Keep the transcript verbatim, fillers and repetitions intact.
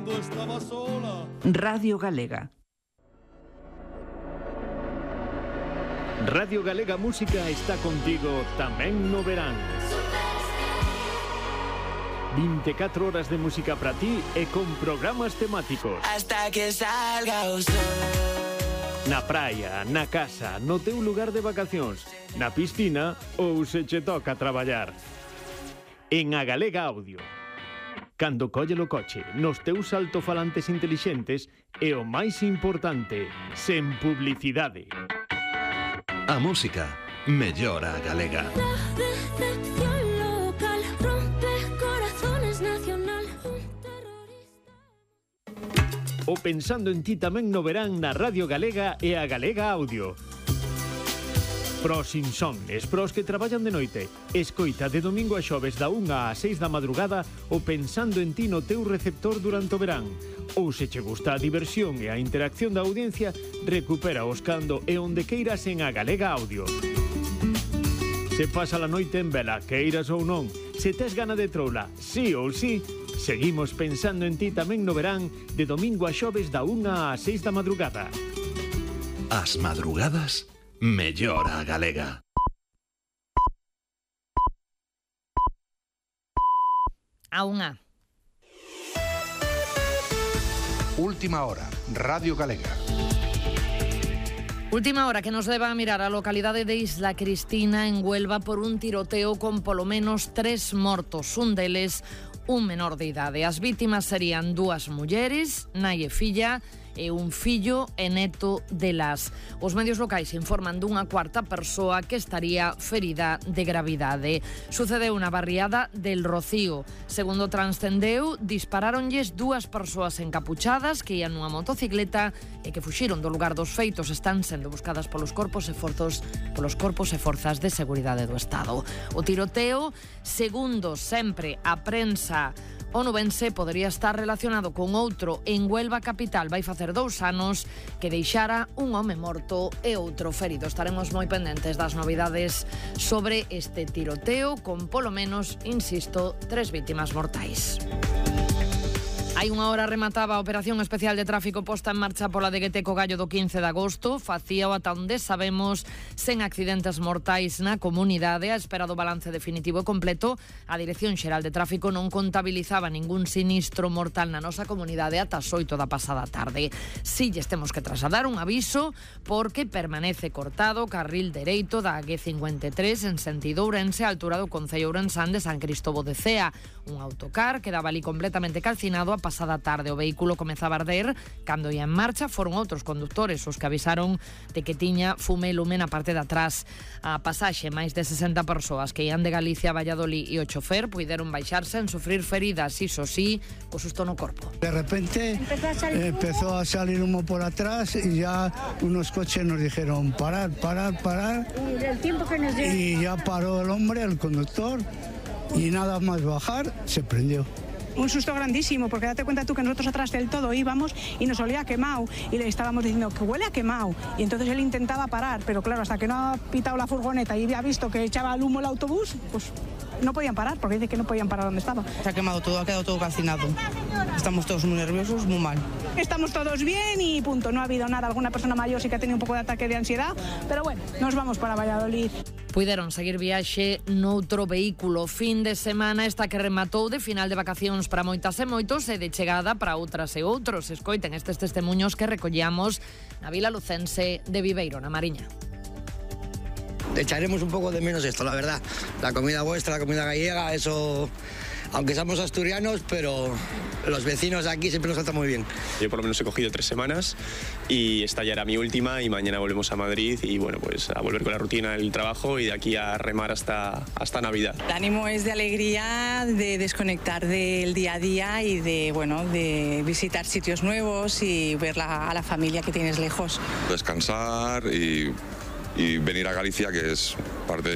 cando estaba sola. Radio Galega. Radio Galega Música está contigo tamén no verán. veinticuatro horas de música para ti e con programas temáticos. Hasta que salga o sol. Na praia, na casa, no teu lugar de vacacións, na piscina ou se che toca traballar. En A Galega Audio. Cando colle o coche, nos teus altofalantes intelixentes e o máis importante, sen publicidade. A música mellora a galega. O Pensando en ti tamén no verán na Radio Galega e a Galega Audio. Pros insomnes, pros que traballan de noite, escoita de domingo a xoves da unha a seis da madrugada o Pensando en ti no teu receptor durante o verán. Ou se che gusta a diversión e a interacción da audiencia, recupera os cando e onde queiras en a Galega Audio. Se pasa a noite en vela, queiras ou non, se tes gana de troula, sí ou sí, seguimos Pensando en ti tamén no verán de domingo a xoves da unha a seis da madrugada. As madrugadas mellora a galega. A unha. Última hora, Radio Galega. Última hora que nos leva a mirar a localidade de Isla Cristina en Huelva por un tiroteo con polo menos tres mortos, un deles un menor de idade. As vítimas serían dúas mulleres, nai e filla, e un fillo e neto delas. Os medios locais informan dunha cuarta persoa que estaría ferida de gravidade. Sucedeu na barriada del Rocío. Segundo transcendeu, disparáronlles dúas persoas encapuchadas que ian nunha motocicleta e que fuxiron do lugar dos feitos. Están sendo buscadas polos corpos e forzos polos corpos e forzas de seguridade do Estado. O tiroteo, segundo sempre a prensa onubense, podería estar relacionado con outro en Huelva capital. Vai facer dous anos que deixara un home morto e outro ferido. Estaremos moi pendentes das novidades sobre este tiroteo con polo menos, insisto, tres vítimas mortais. Hai unha hora remataba a operación especial de tráfico posta en marcha pola D G T Co Gallo do quince de agosto. Facíao ata onde sabemos sen accidentes mortais na comunidade. A espera do balance definitivo e completo, a Dirección Xeral de Tráfico non contabilizaba ningún sinistro mortal na nosa comunidade ata as oito da pasada tarde. Si lles temos que trasladar un aviso porque permanece cortado o carril dereito da G cincuenta e tres en sentido Ourense, a altura do concello ourensán de San Cristobo de Cea. Un autocar quedaba ali completamente calcinado a pasada tarde. O vehículo comezaba a arder cando ia en marcha. Foron outros conductores os que avisaron de que tiña fume e lume na parte de atrás. A pasaxe, máis de sesenta persoas que ian de Galicia a Valladolid e o chofer puideron baixarse en sufrir feridas, iso sí, co susto no corpo. De repente empezó a salir humo por atrás y ya unos coches nos dijeron parar, parar, parar. Y el tiempo que nos dio. Y ya paró el hombre, el conductor, y nada más bajar se prendió. Un susto grandísimo, porque date cuenta tú que nosotros atrás del todo íbamos y nos olía a quemado y le estábamos diciendo que huele a quemado, y entonces él intentaba parar, pero claro, hasta que no ha pitado la furgoneta y había visto que echaba el humo el autobús, pues no podían parar, porque dice que no podían parar donde estaba. Se ha quemado todo, ha quedado todo calcinado. Estamos todos muy nerviosos, muy mal. Estamos todos bien y punto, no ha habido nada. Alguna persona mayor sí que ha tenido un pouco de ataque de ansiedad, pero bueno, nos vamos para Valladolid. Puideron seguir viaxe noutro vehículo. Fin de semana esta que rematou de final de vacacións para moitas e moitos e de chegada para outras e outros. Escoiten estes testemuños que recollamos na vila lucense de Viveiro, na Mariña. Echaremos un poco de menos esto, la verdad. La comida vuestra, la comida gallega, eso... Aunque somos asturianos, pero los vecinos aquí siempre nos tratan muy bien. Yo por lo menos he cogido tres semanas y esta ya era mi última y mañana volvemos a Madrid y bueno, pues a volver con la rutina del trabajo y de aquí a remar hasta, hasta Navidad. El ánimo es de alegría, de desconectar del día a día y de, bueno, de visitar sitios nuevos y ver la, a la familia que tienes lejos. Descansar y... y venir a Galicia, que es parte